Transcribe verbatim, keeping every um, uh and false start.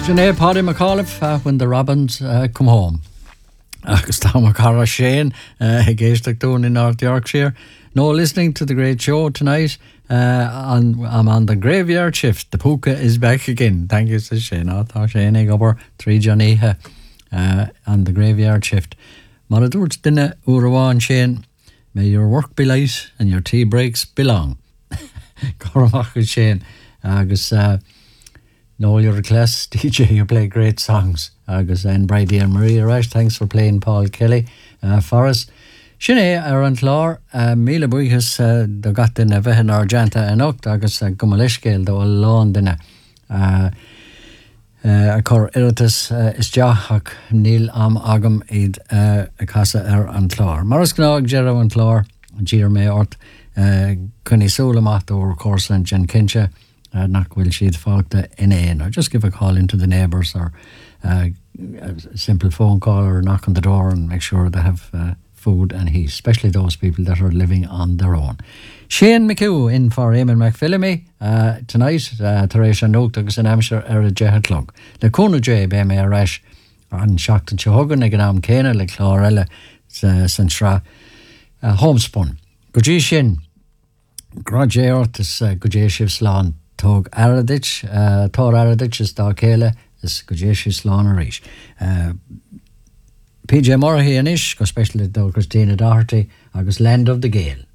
Sinead Paddy McAuliffe uh, when the Robins uh, come home. Agus tá mar cara Shane uh, géisteach dún in North Yorkshire. No, listening to the great show tonight. Uh, on, I'm on the graveyard shift. The puka is back again. Thank you, says Shane. I thought Shane ag over three Johnny uh, on the graveyard shift. Mar a dúirt duine uairháin Shane, may your work be light and your tea breaks be long. Cormac with Shane. Agus uh, no, you're a class D J, you play great songs. Agus and Brady and Maria Rash, thanks for playing Paul Kelly uh, for us. Sinead ar an chlár, uh, míle buíochas uh, do gat duine bheithin argenta anocht agus uh, go maliscéil do lán duine. Uh, uh, a cur iritas uh, is deach níl am agam iad uh, a casa ar an chlár. Maras gnág gera an chlár, dír mé ort, uh, cunni súlamat or Corson Jen Kincha. Uh, knock will she'd fágta in ain, or just give a call into the neighbours, or uh, a simple phone call, or knock on the door and make sure they have uh, food and heat, especially those people that are living on their own. Shane McHugh in for Eamon McPhillamy uh, tonight. uh, Taréis an Nocht agus an Amshire ar a Jehatlog. Le Cúna J bé mé a reis an Seachtain Tehogan ag an am céine le chlár eile san sra homespun. Go dtí sin Grad J ortas go dtí sibh slán Tog Aradich, uh, Tor Aradich is da céile is go dtí sibh slán a rís. Uh, P J Murray anish, go especially do Christina Doherty agus Land of the Gale.